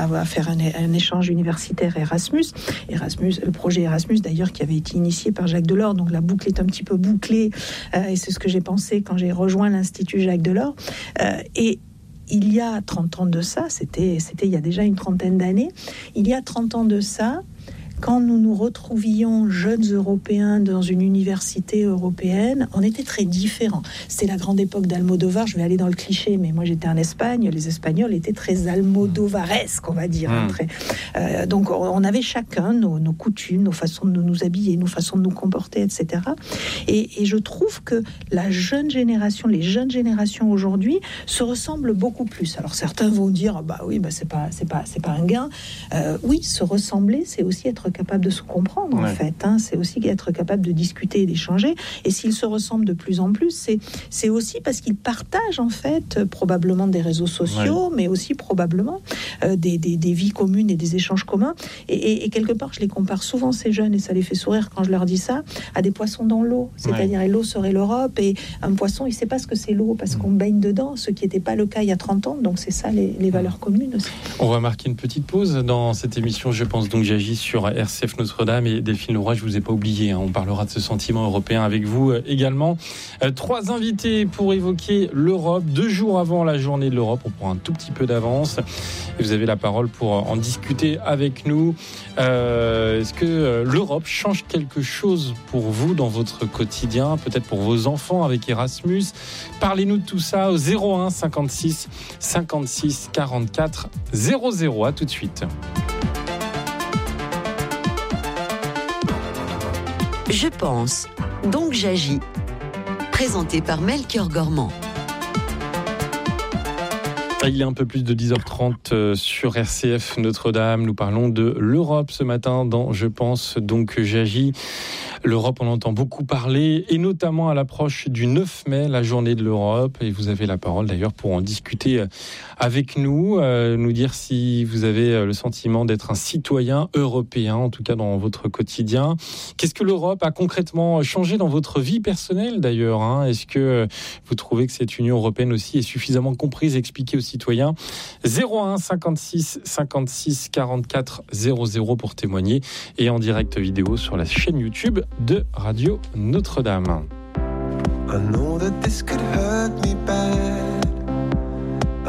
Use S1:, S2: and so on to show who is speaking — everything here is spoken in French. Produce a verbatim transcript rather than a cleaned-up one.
S1: à faire un, un échange universitaire Erasmus. Erasmus, le projet Erasmus d'ailleurs qui avait été initié par Jacques Delors, donc la boucle est un petit peu bouclée, euh, et c'est ce que j'ai pensé quand j'ai rejoint l'Institut Jacques Delors. Euh, et il y a trente ans de ça, c'était, c'était il y a déjà une trentaine d'années, il y a trente ans de ça, quand nous nous retrouvions jeunes Européens dans une université européenne, on était très différents. C'était la grande époque d'Almodovar, je vais aller dans le cliché, mais moi j'étais en Espagne, les Espagnols étaient très almodovaresques, on va dire. Mmh. Hein, très, euh, donc on avait chacun nos, nos coutumes, nos façons de nous habiller, nos façons de nous comporter, et cetera. Et, et je trouve que la jeune génération, les jeunes générations aujourd'hui se ressemblent beaucoup plus. Alors certains vont dire, bah oui, bah c'est pas, c'est pas, c'est pas un gain. Euh, oui, se ressembler, c'est aussi être capable de se comprendre, ouais. en fait. Hein. C'est aussi être capable de discuter et d'échanger. Et s'ils se ressemblent de plus en plus, c'est, c'est aussi parce qu'ils partagent, en fait, probablement des réseaux sociaux, ouais. mais aussi probablement euh, des, des, des vies communes et des échanges communs. Et, et, et quelque part, je les compare souvent, ces jeunes, et ça les fait sourire quand je leur dis ça, à des poissons dans l'eau. C'est-à-dire, ouais. et l'eau serait l'Europe, et un poisson, il ne sait pas ce que c'est l'eau, parce mmh. qu'on baigne dedans, ce qui n'était pas le cas il y a trente ans. Donc, c'est ça, les, les valeurs communes aussi.
S2: On va marquer une petite pause dans cette émission, je pense donc j'agis sur R C F Notre-Dame, et Delphine Leroy, je ne vous ai pas oublié, hein, on parlera de ce sentiment européen avec vous euh, également. Euh, trois invités pour évoquer l'Europe, deux jours avant la journée de l'Europe, on prend un tout petit peu d'avance, et vous avez la parole pour en discuter avec nous. Euh, est-ce que euh, l'Europe change quelque chose pour vous dans votre quotidien, peut-être pour vos enfants avec Erasmus? Parlez-nous de tout ça au zéro un cinquante-six cinquante-six quarante-quatre zéro zéro. À tout de suite.
S3: Je pense, donc j'agis. Présenté par Melchior Gormand.
S2: Il est un peu plus de dix heures trente sur R C F Notre-Dame. Nous parlons de l'Europe ce matin dans Je pense, donc j'agis. L'Europe, on entend beaucoup parler, et notamment à l'approche du neuf mai, la journée de l'Europe. Et vous avez la parole d'ailleurs pour en discuter avec nous, euh, nous dire si vous avez le sentiment d'être un citoyen européen, en tout cas dans votre quotidien. Qu'est-ce que l'Europe a concrètement changé dans votre vie personnelle d'ailleurs, hein? Est-ce que vous trouvez que cette Union européenne aussi est suffisamment comprise, expliquée aux citoyens? zéro un cinquante-six cinquante-six quarante-quatre zéro zéro pour témoigner, et en direct vidéo sur la chaîne YouTube de Radio Notre-Dame.
S4: I know that this could hurt me bad.